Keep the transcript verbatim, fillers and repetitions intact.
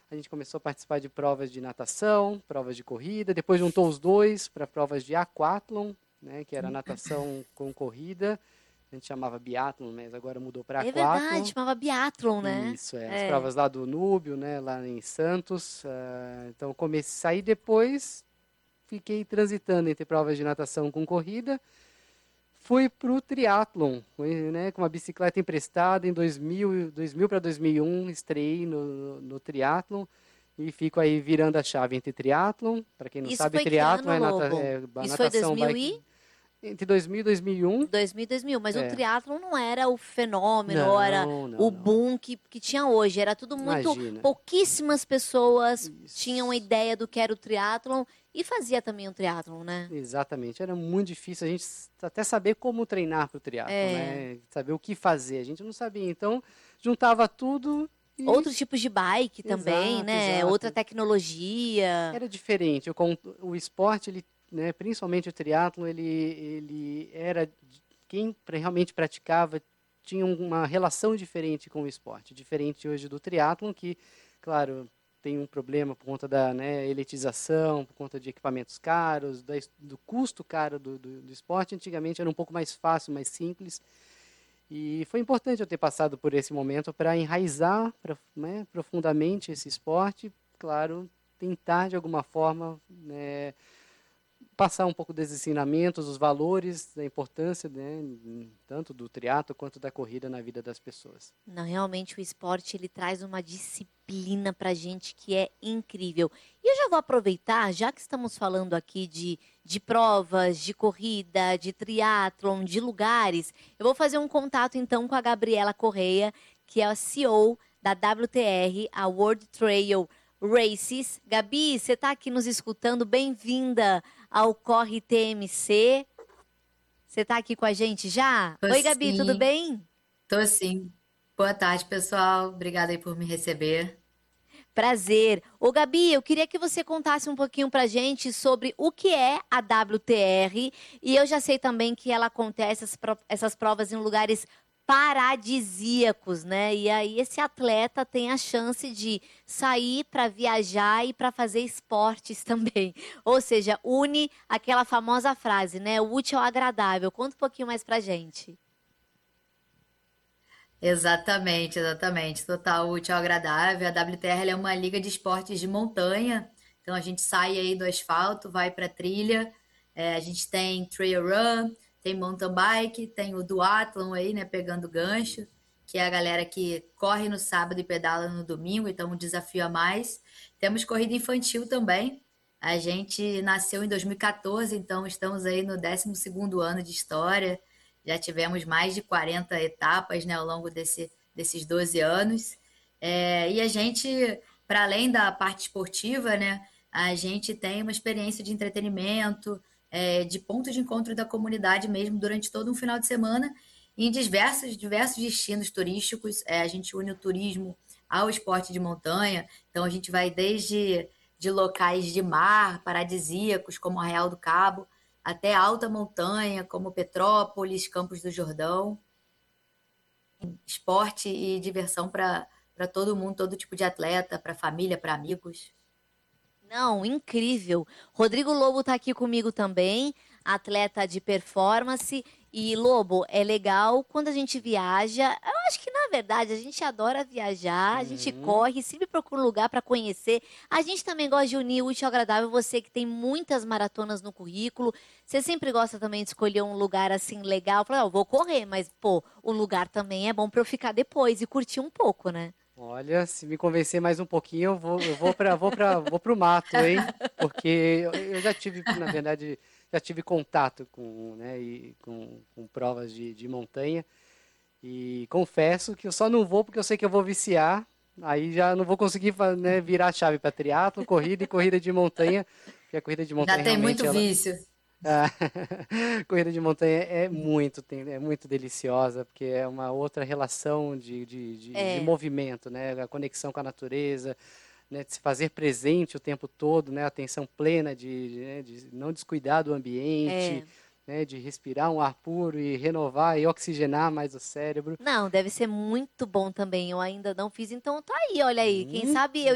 a gente começou a participar de provas de natação, provas de corrida, depois juntou os dois para provas de aquatlon, né, que era natação com corrida, a gente chamava biatlon, mas agora mudou para É verdade, aquatlon. chamava biatlon, né? Isso, é, as É. provas lá do Núbio, né, lá em Santos. ah, então comecei a sair depois, fiquei transitando entre provas de natação com corrida. Fui pro triatlon, fui, né, com uma bicicleta emprestada em dois mil, dois mil para dois mil e um, estreiei no, no triatlon e fico aí virando a chave entre triatlon. Para quem não Isso sabe, foi que triatlon ano, é, nata, Lobo? é Isso foi natação dois mil bike e... entre dois mil e dois mil e um. dois mil e dois mil, mas o É, triatlon não era o fenômeno, ou era não, não, o não. boom que, que tinha hoje. Era tudo muito... Imagina. Pouquíssimas pessoas tinham Isso. ideia do que era o triatlon e fazia também o triatlon, né? Exatamente, era muito difícil a gente até saber como treinar para o triatlo, É. né? Saber o que fazer, a gente não sabia. Então, juntava tudo e... Outros tipos de bike também, Exato, né? Outra exato. tecnologia. Era diferente. O, con- o esporte, ele, né, principalmente o triatlo, ele, ele era... Quem pra- realmente praticava tinha uma relação diferente com o esporte. Diferente hoje do triatlon, que, claro, tem um problema por conta da, né, elitização, por conta de equipamentos caros, da es- do custo caro do, do, do esporte. Antigamente era um pouco mais fácil, mais simples. E foi importante eu ter passado por esse momento para enraizar pra, né, profundamente esse esporte. Claro, tentar de alguma forma, né, passar um pouco dos ensinamentos, os valores, da importância, né, tanto do triatlo quanto da corrida na vida das pessoas. Não, realmente o esporte ele traz uma disciplina pra gente que é incrível. E eu já vou aproveitar, já que estamos falando aqui de, de provas, de corrida, de triatlon, de lugares, eu vou fazer um contato então com a Gabriela Correia, que é a C E O da W T R, a World Trail Races. Gabi, você está aqui nos escutando? Bem-vinda ao Corre T M C. Você está aqui com a gente já? Tô Oi, Gabi, tudo sim, bem? tô sim. Boa tarde, pessoal. Obrigada aí por me receber. Prazer. Ô, Gabi, eu queria que você contasse um pouquinho pra gente sobre o que é a W T R. E eu já sei também que ela acontece essas pro- essas provas em lugares paradisíacos, né? E aí esse atleta tem a chance de sair para viajar e para fazer esportes também. Ou seja, une aquela famosa frase, né? O útil ao agradável. Conta um pouquinho mais pra gente. Exatamente, exatamente. Total útil ao agradável. A W T R ela é uma liga de esportes de montanha. Então a gente sai aí do asfalto, vai para trilha. É, a gente tem trail run, tem mountain bike, tem o duathlon aí, né, pegando gancho, que é a galera que corre no sábado e pedala no domingo, então um desafio a mais. Temos corrida infantil também. A gente nasceu em dois mil e quatorze, então estamos aí no décimo segundo ano de história. Já tivemos mais de quarenta etapas, né, ao longo desse, desses doze anos. É, e a gente, para além da parte esportiva, né, a gente tem uma experiência de entretenimento, é, de ponto de encontro da comunidade mesmo durante todo um final de semana em diversos, diversos destinos turísticos. É, a gente une o turismo ao esporte de montanha. Então a gente vai desde de locais de mar paradisíacos, como Arraial do Cabo, até alta montanha, como Petrópolis, Campos do Jordão. Esporte e diversão para para todo mundo, todo tipo de atleta, para família, para amigos. Não, incrível. Rodrigo Lobo está aqui comigo também, atleta de performance. E Lobo, é legal quando a gente viaja. Eu acho que na verdade a gente adora viajar, a gente Uhum. corre, sempre procura um lugar para conhecer. A gente também gosta de unir o útil ao agradável. Você que tem muitas maratonas no currículo, você sempre gosta também de escolher um lugar assim legal. Falar, "Ah, eu vou correr, mas pô, o lugar também é bom para eu ficar depois e curtir um pouco, né?" Olha, se me convencer mais um pouquinho, eu vou, eu vou para vou para vou pro mato, hein? Porque eu, eu já tive, na verdade, já tive contato com, né, e com, com provas de, de montanha e confesso que eu só não vou porque eu sei que eu vou viciar. Aí já não vou conseguir, fa- né, virar a chave para triatlo, corrida e corrida de montanha, porque a corrida de Já montanha tem realmente muito ela, vício. a corrida de montanha é muito, tem- é muito deliciosa, porque é uma outra relação de, de, de, de É. movimento, né? A conexão com a natureza, né? De se fazer presente o tempo todo, né? Atenção plena, de, de, né? de não descuidar do ambiente, É. né? De respirar um ar puro e renovar e oxigenar mais o cérebro. Não, deve ser muito bom também. Eu ainda não fiz, então tá aí, olha aí. Quem Hum, sabe eu